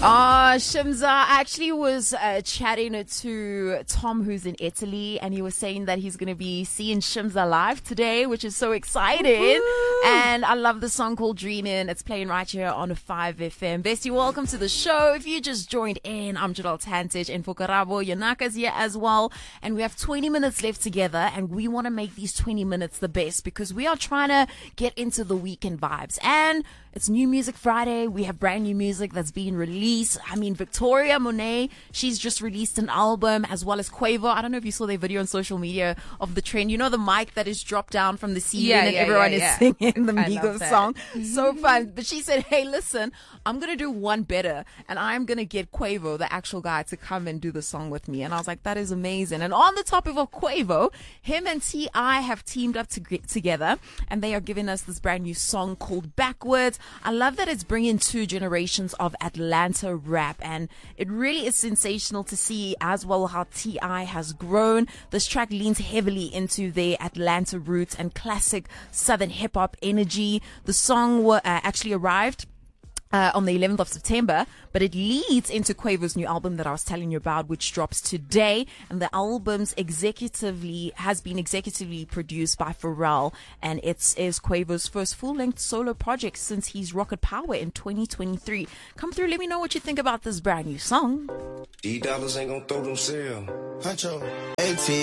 Shimza, I actually was chatting to Tom, who's in Italy, and he was saying that he's going to be seeing Shimza live today, which is so exciting. Woo-hoo! And I love the song called Dreamin'. It's playing right here on 5FM. Bestie, welcome to the show. If you just joined in, I'm Jadal Tantich, and Fokarabo Yanaka's here as well. And we have 20 minutes left together, and we want to make these 20 minutes the best because we are trying to get into the weekend vibes. And it's New Music Friday. We have brand new music that's being released. I mean, Victoria Monet, she's just released an album, as well as Quavo. I don't know if you saw their video on social media of the trend. You know the mic that is dropped down from the ceiling and everyone is singing the Migos song. So fun. But she said, hey, listen, I'm going to do one better. And I'm going to get Quavo, the actual guy, to come and do the song with me. And I was like, that is amazing. And on the topic of Quavo, him and T.I. have teamed up together. And they are giving us this brand new song called Backwards. I love that it's bringing two generations of Atlanta rap, and it really is sensational to see as well how T.I. has grown. This track leans heavily into their Atlanta roots and classic Southern hip hop energy. The song actually arrived on the 11th of September, but it leads into Quavo's new album that I was telling you about, which drops today. And the album's has been executively produced by Pharrell, and it is Quavo's first full-length solo project since his Rocket Power in 2023. Come through, let me know what you think about this brand new song. $8 ain't gonna throw them sale. Huncho.